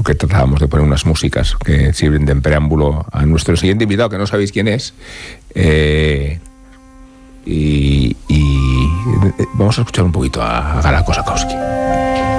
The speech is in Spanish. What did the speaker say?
porque tratábamos de poner unas músicas que sirven de preámbulo a nuestro siguiente invitado, que no sabéis quién es. Y vamos a escuchar un poquito a Galako Sakowski.